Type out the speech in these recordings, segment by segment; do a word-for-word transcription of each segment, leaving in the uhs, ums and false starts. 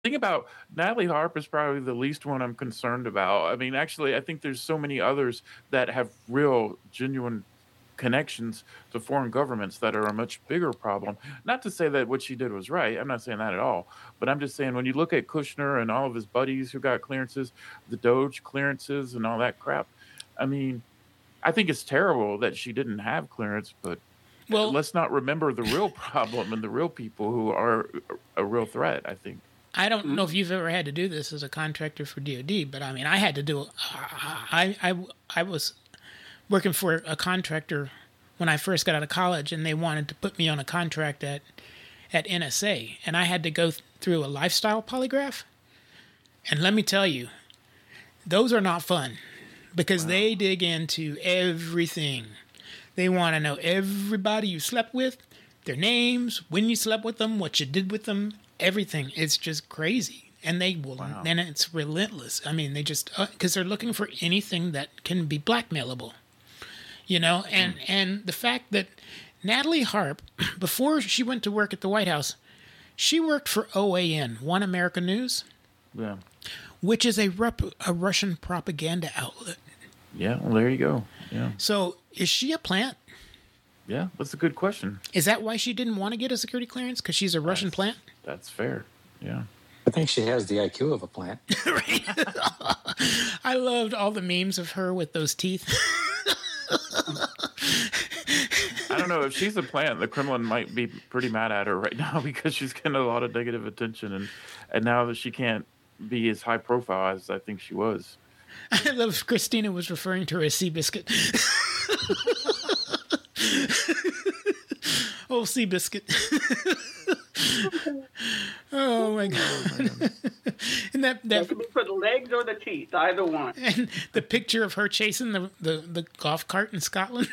Thing about Natalie Harp is probably the least one I'm concerned about. I mean, actually, I think there's so many others that have real, genuine connections to foreign governments that are a much bigger problem. Not to say that what she did was right. I'm not saying that at all. But I'm just saying when you look at Kushner and all of his buddies who got clearances, the Doge clearances and all that crap, I mean, I think it's terrible that she didn't have clearance, but Well, let's not remember the real problem and the real people who are a real threat, I think. I don't know if you've ever had to do this as a contractor for D O D, but I mean, I had to do. I I I was working for a contractor when I first got out of college, and they wanted to put me on a contract at at N S A, and I had to go th- through a lifestyle polygraph. And let me tell you, those are not fun because wow. they dig into everything. They want to know everybody you slept with, their names, when you slept with them, what you did with them. Everything. It's just crazy. And they will, wow. and it's relentless. I mean, they just, because uh, they're looking for anything that can be blackmailable, you know? And, mm. and the fact that Natalie Harp, before she went to work at the White House, she worked for O A N, One American News, yeah, which is a, rep, a Russian propaganda outlet. Yeah, well, there you go. Yeah. So is she a plant? Yeah, that's a good question. Is that why she didn't want to get a security clearance? Because she's a Russian that's, plant? That's fair. Yeah. I think she has the I Q of a plant. Right. I loved all the memes of her with those teeth. I don't know. If she's a plant, the Kremlin might be pretty mad at her right now because she's getting a lot of negative attention. And, and now that she can't be as high profile as I think she was. I love Christina was referring to her as Seabiscuit. Oh, Seabiscuit. Oh my god! And that that could be for the legs or the teeth, either one. And the picture of her chasing the the, the golf cart in Scotland.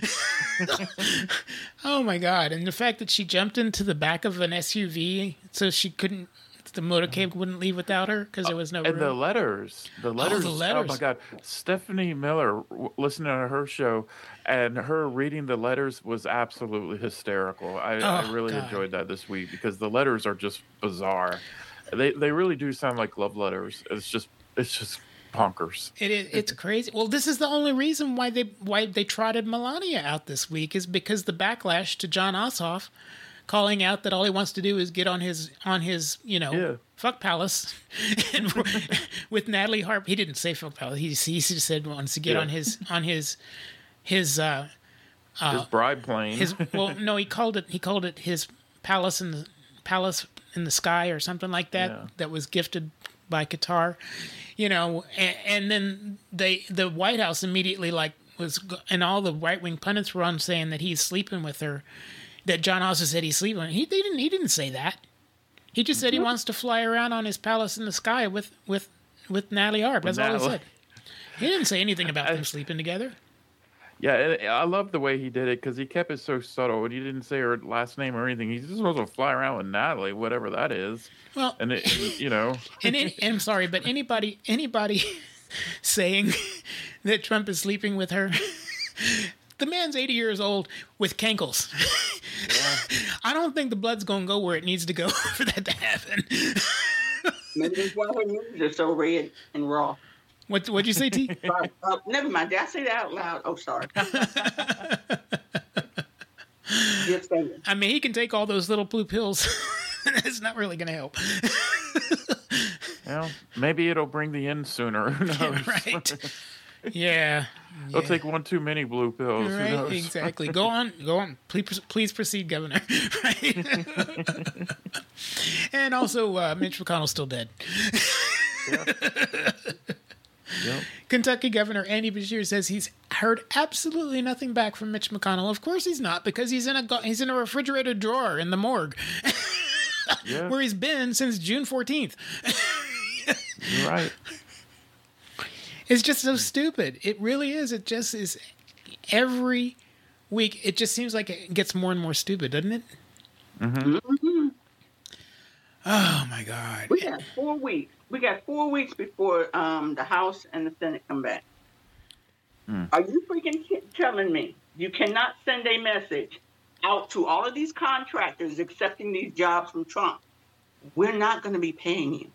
Oh my god! And the fact that she jumped into the back of an S U V so she couldn't. The motorcade wouldn't leave without her because there was no and room. the letters, the letters, oh, the letters. Oh my God, Stephanie Miller, w- listening to her show, and her reading the letters was absolutely hysterical. I, oh, I really God. enjoyed that this week because the letters are just bizarre. They they really do sound like love letters. It's just it's just bonkers. It is. It's crazy. Well, this is the only reason why they why they trotted Melania out this week is because the backlash to John Ossoff. Calling out that all he wants to do is get on his on his you know yeah. fuck palace, and with Natalie Harp, he didn't say fuck palace. He he just said wants to get yeah. on his on his his uh, uh, his bride plane. His well, no, he called it he called it his palace in the palace in the sky or something like that. Yeah. That was gifted by Qatar, you know, and, and then they the White House immediately like was and all the right wing pundits were on saying that he's sleeping with her. That John also said he's sleeping. He, he didn't. He didn't say that. He just said he wants to fly around on his palace in the sky with with with Natalie Harp. That's all he said. He didn't say anything about them sleeping together. Yeah, I love the way he did it because he kept it so subtle, and he didn't say her last name or anything. He just wants to fly around with Natalie, whatever that is. Well, and, it, and you know, and, any, and I'm sorry, but anybody anybody saying that Trump is sleeping with her. The man's eighty years old with cankles. Yeah. I don't think the blood's going to go where it needs to go for that to happen. Maybe that's why her news are so red and raw. What, what'd you say, T? Sorry. Uh, never mind. Did I say that out loud? Oh, sorry. Just saying. I mean, he can take all those little blue pills. It's not really going to help. Well, maybe it'll bring the end sooner. Who knows? Yeah, right. Yeah. They'll yeah. take one too many blue pills. Right, Who knows? exactly. Go on, go on. Please, please proceed, Governor. Right. And also, uh, Mitch McConnell's still dead. Yep. Yep. Kentucky Governor Andy Beshear says he's heard absolutely nothing back from Mitch McConnell. Of course, he's not because he's in a he's in a refrigerated drawer in the morgue, yeah. where he's been since June fourteenth. You're right. It's just so stupid. It really is. It just is. Every week, it just seems like it gets more and more stupid, doesn't it? Mm-hmm. Mm-hmm. Oh, my God. We got four weeks. We got four weeks before um, the House and the Senate come back. Mm. Are you freaking t- telling me you cannot send a message out to all of these contractors accepting these jobs from Trump we're not going to be paying you.